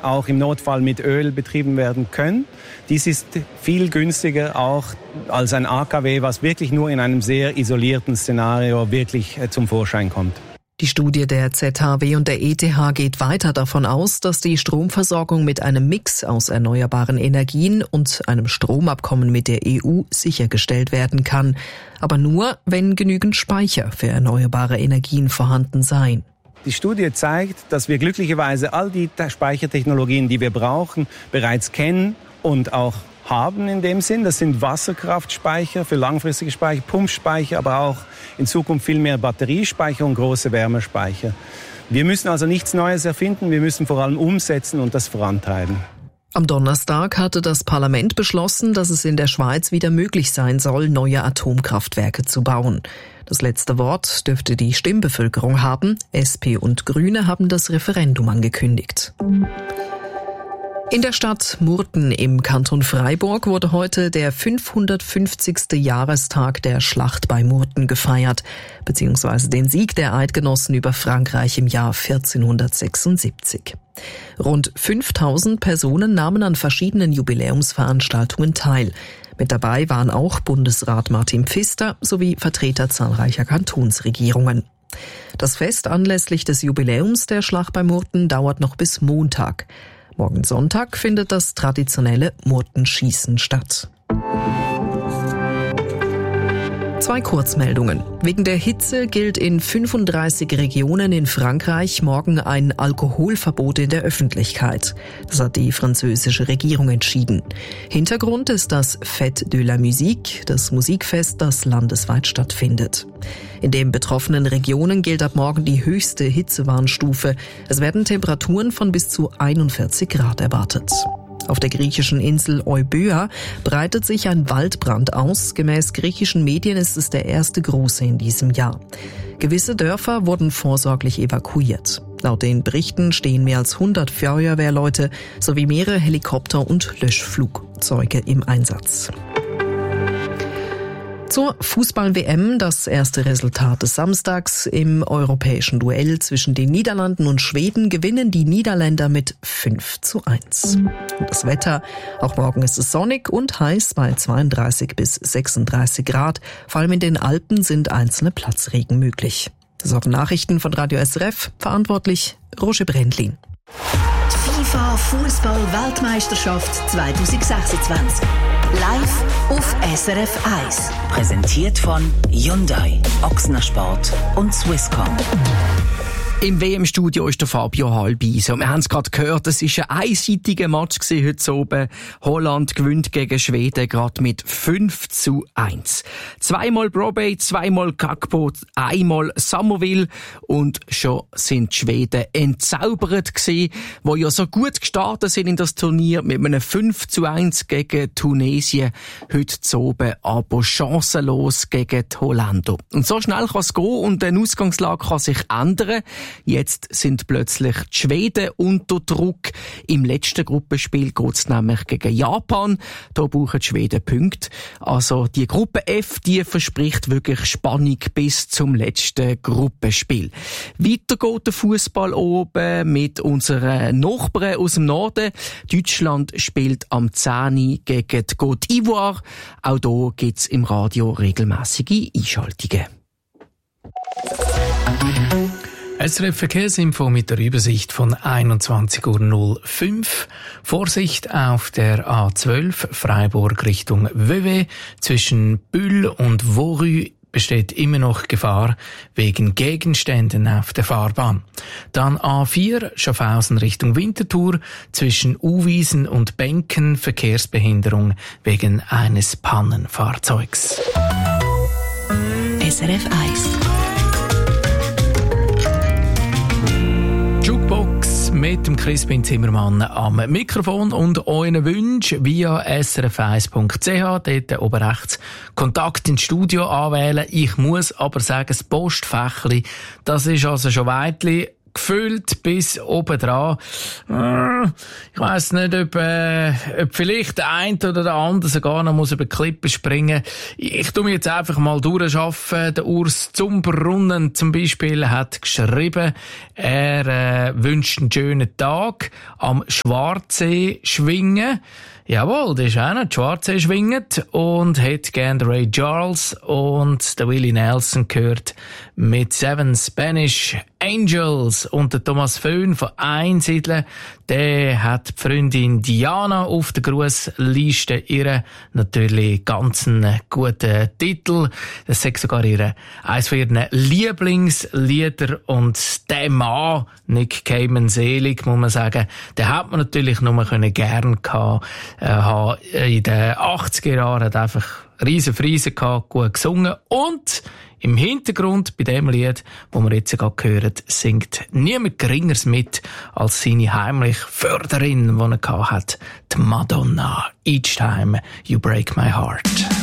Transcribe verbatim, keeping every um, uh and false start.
auch im Notfall mit Öl betrieben werden können. Dies ist viel günstiger auch als ein A K W, was wirklich nur in einem sehr isolierten Szenario wirklich zum Vorschein kommt. Die Studie der Z H W und der E T H geht weiter davon aus, dass die Stromversorgung mit einem Mix aus erneuerbaren Energien und einem Stromabkommen mit der E U sichergestellt werden kann. Aber nur, wenn genügend Speicher für erneuerbare Energien vorhanden seien. Die Studie zeigt, dass wir glücklicherweise all die Speichertechnologien, die wir brauchen, bereits kennen und auch haben in dem Sinn. Das sind Wasserkraftspeicher für langfristige Speicher, Pumpspeicher, aber auch in Zukunft viel mehr Batteriespeicher und große Wärmespeicher. Wir müssen also nichts Neues erfinden, wir müssen vor allem umsetzen und das vorantreiben. Am Donnerstag hatte das Parlament beschlossen, dass es in der Schweiz wieder möglich sein soll, neue Atomkraftwerke zu bauen. Das letzte Wort dürfte die Stimmbevölkerung haben. S P und Grüne haben das Referendum angekündigt. In der Stadt Murten im Kanton Freiburg wurde heute der fünfhundertfünfzigste Jahrestag der Schlacht bei Murten gefeiert, beziehungsweise den Sieg der Eidgenossen über Frankreich im Jahr vierzehnhundertsechsundsiebzig. Rund fünftausend Personen nahmen an verschiedenen Jubiläumsveranstaltungen teil. Mit dabei waren auch Bundesrat Martin Pfister sowie Vertreter zahlreicher Kantonsregierungen. Das Fest anlässlich des Jubiläums der Schlacht bei Murten dauert noch bis Montag. Morgen Sonntag findet das traditionelle Murtenschießen statt. Zwei Kurzmeldungen. Wegen der Hitze gilt in fünfunddreißig Regionen in Frankreich morgen ein Alkoholverbot in der Öffentlichkeit. Das hat die französische Regierung entschieden. Hintergrund ist das Fête de la Musique, das Musikfest, das landesweit stattfindet. In den betroffenen Regionen gilt ab morgen die höchste Hitzewarnstufe. Es werden Temperaturen von bis zu einundvierzig Grad erwartet. Auf der griechischen Insel Euböa breitet sich ein Waldbrand aus. Gemäß griechischen Medien ist es der erste große in diesem Jahr. Gewisse Dörfer wurden vorsorglich evakuiert. Laut den Berichten stehen mehr als hundert Feuerwehrleute sowie mehrere Helikopter und Löschflugzeuge im Einsatz. Zur Fußball-W M, das erste Resultat des Samstags. Im europäischen Duell zwischen den Niederlanden und Schweden gewinnen die Niederländer mit fünf zu eins. Und das Wetter, auch morgen ist es sonnig und heiß bei zweiunddreißig bis sechsunddreißig Grad. Vor allem in den Alpen sind einzelne Platzregen möglich. Das waren Nachrichten von Radio S R F, verantwortlich Roger Brendlin. FIFA Fußball-Weltmeisterschaft zwanzig sechsundzwanzig. Live auf S R F eins. Präsentiert von Hyundai, Ochsner Sport und Swisscom. Im W M-Studio ist der Fabio Halbise. Wir haben es gerade gehört, es war ein einseitiger Match heute oben. Holland gewinnt gegen Schweden gerade mit fünf zu eins. Zweimal Brobbey, zweimal Gakpo, einmal Samovil und schon sind die Schweden entzaubert gewesen, die ja so gut gestartet sind in das Turnier mit einem fünf zu eins gegen Tunesien. Heute oben aber chancenlos gegen die Holländer. Und so schnell kann es gehen und die Ausgangslage kann sich ändern. Jetzt sind plötzlich die Schweden unter Druck. Im letzten Gruppenspiel geht es nämlich gegen Japan. Da brauchen die Schweden Punkte. Also die Gruppe F, die verspricht wirklich Spannung bis zum letzten Gruppenspiel. Weiter geht der Fußball oben mit unseren Nachbarn aus dem Norden. Deutschland spielt am zehn gegen die Côte d'Ivoire. Auch hier gibt es im Radio regelmäßige Einschaltungen. S R F Verkehrsinfo mit der Übersicht von einundzwanzig Uhr null fünf. Vorsicht auf der A zwölf Freiburg Richtung Vevey. Zwischen Bulle und Vaurus besteht immer noch Gefahr wegen Gegenständen auf der Fahrbahn. Dann A vier Schaffhausen Richtung Winterthur. Zwischen Uwiesen und Benken Verkehrsbehinderung wegen eines Pannenfahrzeugs. S R F eins. Jukebox mit dem Crispin Zimmermann am Mikrofon und euren Wunsch via s r f eins punkt c h. Dort oben rechts Kontakt ins Studio anwählen. Ich muss aber sagen, das Postfächli, das ist also schon weitli gefüllt bis oben dran. Ich weiss nicht, ob, äh, ob vielleicht der eine oder der andere sogar noch muss über die Klippe springen. Ich tu mich jetzt einfach mal durchschaffen. Der Urs Zumbrunnen zum Beispiel hat geschrieben, er äh, wünscht einen schönen Tag am Schwarzsee schwingen. Jawohl, das ist einer, die Schwarze schwingt und hat gern Ray Charles und der Willie Nelson gehört mit Seven Spanish Angels. Und der Thomas Föhn von Einsiedeln, der hat die Freundin Diana auf der Grussliste, ihre natürlich ganz einen guten Titel. Das ist sogar ihre, eines von ihren Lieblingslieder. Und der Mann, Nick Cayman selig, muss man sagen, den hat man natürlich nur gern gehabt. Äh, in den achtziger Jahren hat einfach riesen Friesen gehabt, gut gesungen und im Hintergrund bei dem Lied, wo wir jetzt gerade hören, singt niemand Geringeres mit als seine heimliche Förderin, die er gehabt hat, die Madonna. Each time you break my heart.